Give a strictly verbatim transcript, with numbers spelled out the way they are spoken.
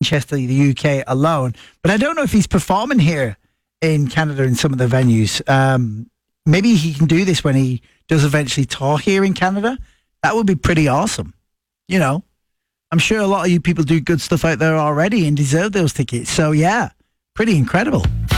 Manchester, the U K alone. But I don't know if he's performing here in Canada in some of the venues. Um, maybe he can do this when he does eventually tour here in Canada. That would be pretty awesome. You know, I'm sure a lot of you people do good stuff out there already and deserve those tickets. So, yeah, pretty incredible.